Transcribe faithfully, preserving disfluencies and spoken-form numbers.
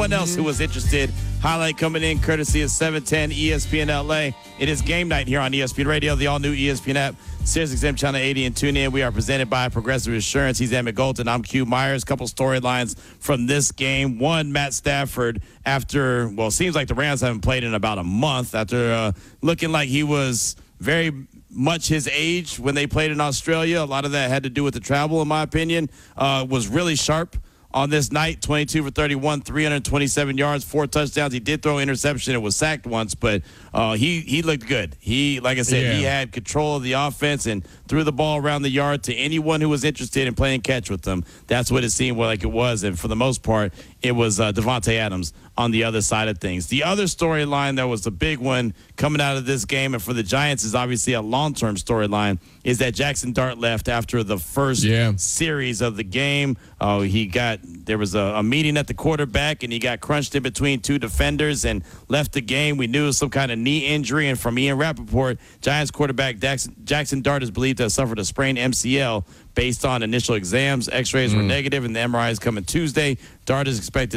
anyone else who was interested. Highlight coming in courtesy of seven ten E S P N L A. It is game night here on E S P N Radio, the all-new E S P N app, SiriusXM Channel eighty, and tune in. We are presented by Progressive Insurance. He's Emmett Golden. I'm Q Myers. Couple storylines from this game. One, Matt Stafford, after, well, it seems like the Rams haven't played in about a month, after uh, looking like he was very much his age when they played in Australia. A lot of that had to do with the travel, in my opinion. Uh, was really sharp on this night, twenty-two for thirty-one, three hundred twenty-seven yards, four touchdowns. He did throw an interception and was sacked once, but uh, he he looked good. He, like I said, Yeah. he had control of the offense and threw the ball around the yard to anyone who was interested in playing catch with them. That's what it seemed like it was, and for the most part, it was uh, Devontae Adams on the other side of things. The other storyline that was the big one coming out of this game, and for the Giants is obviously a long-term storyline, is that Jackson Dart left after the first Yeah. series of the game. Uh, he got there was a, a meeting at the quarterback, and he got crunched in between two defenders and left the game. We knew it was some kind of knee injury, and from Ian Rappaport, Giants quarterback Jackson, Jackson Dart is believed to have suffered a sprained M C L based on initial exams. X-rays were negative, and the M R I is coming Tuesday. Dart is expected